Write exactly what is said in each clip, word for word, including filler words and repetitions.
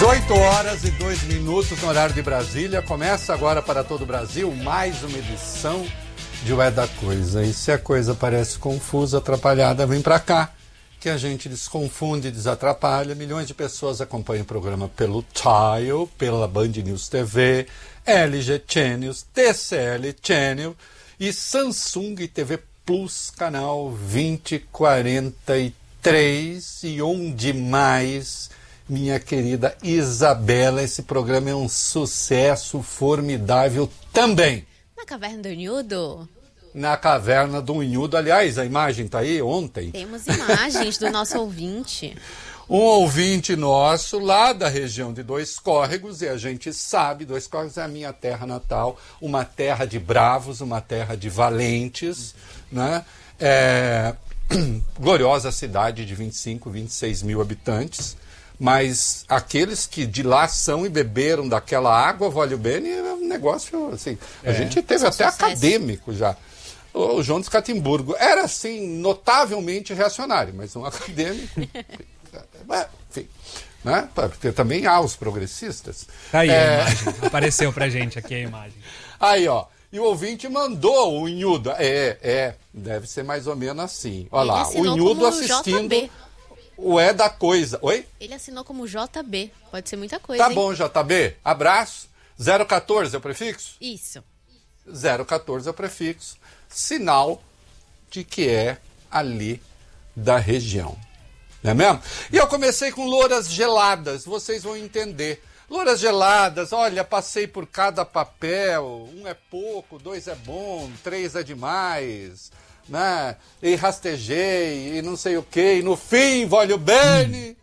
dezoito horas e dois minutos no horário de Brasília. Começa agora para todo o Brasil mais uma edição de O É da Coisa. E se a coisa parece confusa, atrapalhada, vem pra cá, que a gente desconfunde e desatrapalha. Milhões de pessoas acompanham o programa pelo Tile, pela Band News T V, L G Channels, T C L Channel e Samsung T V Plus, canal vinte quarenta e três. E onde mais, minha querida Isabela, esse programa é um sucesso formidável também. Na Caverna do Unhudo? Na Caverna do Unhudo. Aliás, a imagem está aí ontem. Temos imagens do nosso ouvinte. Um ouvinte nosso lá da região de Dois Córregos, e a gente sabe, Dois Córregos é a minha terra natal, uma terra de bravos, uma terra de valentes, né? É... gloriosa cidade de vinte e cinco, vinte e seis mil habitantes, mas aqueles que de lá são e beberam daquela água, vale bem, é um negócio assim. A é. gente teve até sucesso. Acadêmico já. O João de Catimburgo era assim, notavelmente reacionário, mas um acadêmico. Enfim, né? Porque também há os progressistas. Tá aí é... a imagem. Apareceu pra gente aqui a imagem. Aí, ó. E o ouvinte mandou o Unhudo. É, é, deve ser mais ou menos assim. Olha lá, o Unhudo assistindo J B. O É da Coisa. Oi? Ele assinou como J B. Pode ser muita coisa, Tá hein? bom, J B. Abraço. zero um quatro é o prefixo? Isso. zero um quatro é o prefixo. Sinal de que é ali da região. Não é mesmo? E eu comecei com louras geladas. Vocês vão entender. Louras geladas, olha, passei por cada papel, um é pouco, dois é bom, três é demais, né? E rastejei, e não sei o quê, e no fim, voglio bene.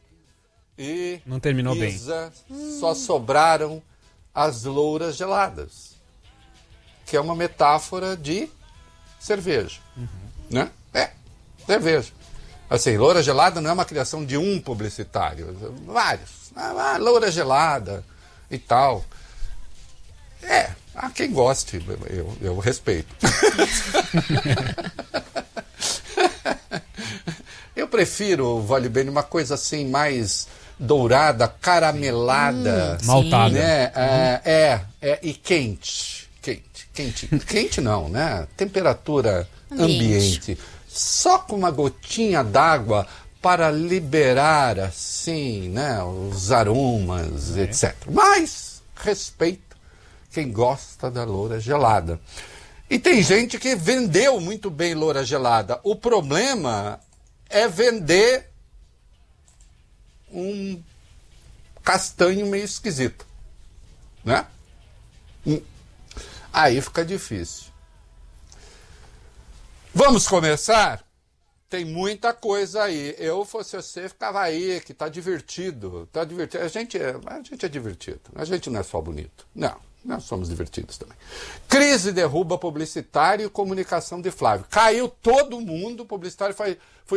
E não terminou Isa, bem. Só sobraram as louras geladas, que é uma metáfora de cerveja, uhum. né? É, cerveja. Assim, loura gelada não é uma criação de um publicitário, vários. Ah, loura gelada e tal. É, há quem goste, eu, eu respeito. Eu prefiro, vale bem, uma coisa assim mais dourada, caramelada. Hum, maltada. Né? Uhum. É, é, é, e quente. Quente, quente. Quente não, né? Temperatura ambiente. ambiente. Só com uma gotinha d'água para liberar, assim, né, os aromas, é. etcétera. Mas respeito quem gosta da loura gelada. E tem gente que vendeu muito bem loura gelada. O problema é vender um castanho meio esquisito, né? Aí fica difícil. Vamos começar? Tem muita coisa aí. Eu, fosse você, ficava aí, que tá divertido. Tá divertido. A gente, é, a gente é divertido. A gente não é só bonito. Não, nós somos divertidos também. Crise derruba publicitário e comunicação de Flávio. Caiu todo mundo, o publicitário foi, foi